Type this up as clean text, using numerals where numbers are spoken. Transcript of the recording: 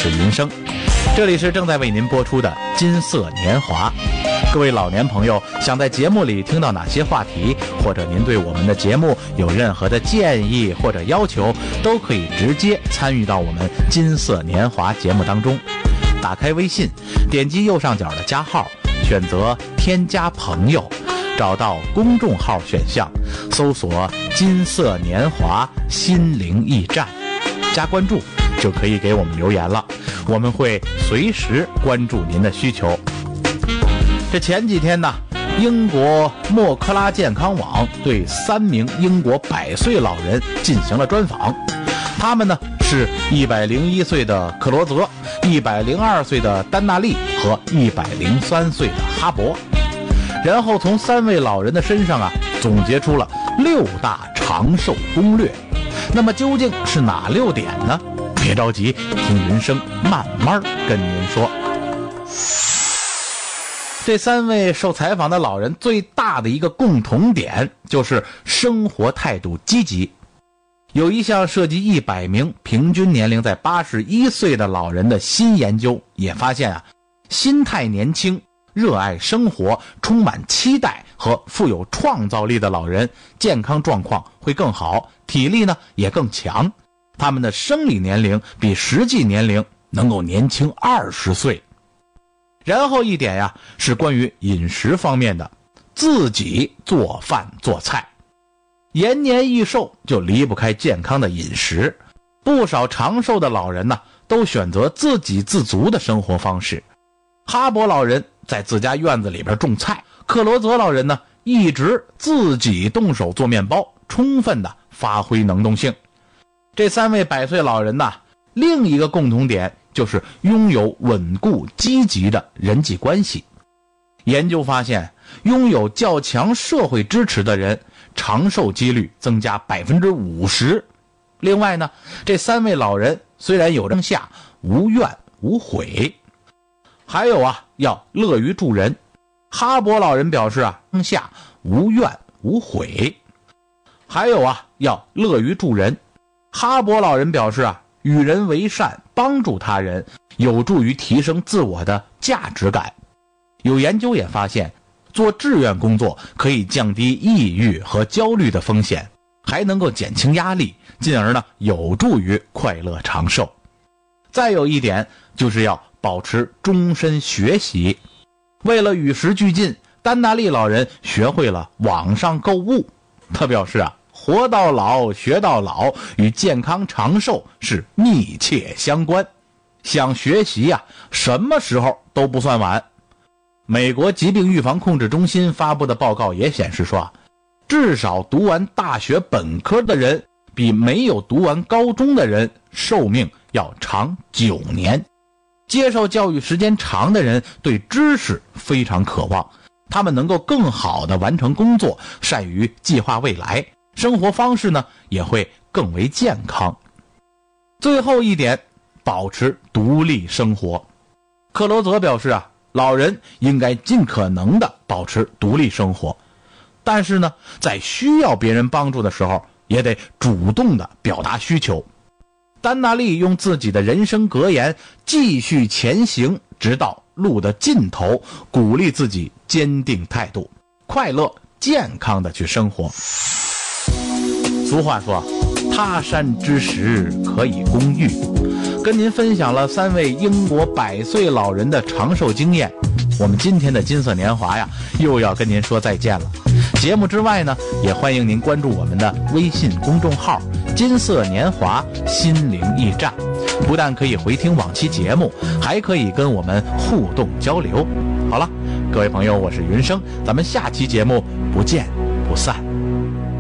是云生，这里是正在为您播出的金色年华。各位老年朋友，想在节目里听到哪些话题，或者您对我们的节目有任何的建议或者要求，都可以直接参与到我们金色年华节目当中。打开微信，点击右上角的加号，选择添加朋友，找到公众号选项，搜索金色年华心灵驿站，加关注就可以给我们留言了，我们会随时关注您的需求。这前几天呢，英国莫克拉健康网对3名英国100岁老人进行了专访，他们呢是101岁的克罗泽、102岁的丹纳利和103岁的哈勃，然后从3位老人的身上总结出了6大长寿攻略。那么究竟是哪6点呢？别着急，听云生慢慢跟您说。这3位受采访的老人最大的一个共同点就是生活态度积极。有一项涉及100名平均年龄在81岁的老人的新研究也发现心态年轻、热爱生活、充满期待和富有创造力的老人健康状况会更好，体力呢也更强，他们的生理年龄比实际年龄能够年轻20岁。然后一点是关于饮食方面的，自己做饭做菜。延年益寿就离不开健康的饮食，不少长寿的老人都选择自给自足的生活方式。哈勃老人在自家院子里边种菜，克罗泽老人呢一直自己动手做面包，充分的发挥能动性。这3位100岁老人另一个共同点就是拥有稳固积极的人际关系。研究发现，拥有较强社会支持的人长寿几率增加 50%。 另外呢，这3位老人虽然有当下无怨无悔，还有要乐于助人。哈勃老人表示当下无怨无悔，还有要乐于助人。哈勃老人表示与人为善，帮助他人，有助于提升自我的价值感。有研究也发现，做志愿工作可以降低抑郁和焦虑的风险，还能够减轻压力，进而呢有助于快乐长寿。再有一点就是要保持终身学习。为了与时俱进，丹纳利老人学会了网上购物。他表示活到老学到老与健康长寿是密切相关，想学习什么时候都不算晚。美国疾病预防控制中心发布的报告也显示说，至少读完大学本科的人比没有读完高中的人寿命要长9年。接受教育时间长的人对知识非常渴望，他们能够更好地完成工作，善于计划未来，生活方式呢也会更为健康。最后一点，保持独立生活。克罗泽表示老人应该尽可能地保持独立生活，但是呢，在需要别人帮助的时候，也得主动地表达需求。丹纳利用自己的人生格言继续前行，直到路的尽头，鼓励自己坚定态度，快乐健康地去生活。俗话说，他山之石可以攻玉。跟您分享了3位英国100岁老人的长寿经验，我们今天的金色年华又要跟您说再见了。节目之外呢，也欢迎您关注我们的微信公众号金色年华心灵驿站，不但可以回听往期节目，还可以跟我们互动交流。好了，各位朋友，我是云生，咱们下期节目不见不散。